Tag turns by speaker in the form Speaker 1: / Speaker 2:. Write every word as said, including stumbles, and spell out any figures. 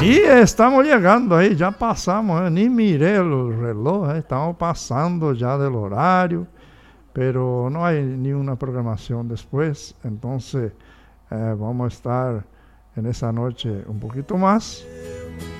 Speaker 1: Y estamos llegando ahí, ya pasamos, eh, ni miré el reloj, eh, estamos pasando ya del horario, pero no hay ni una programación después, entonces eh, vamos a estar en esa noche un poquito más.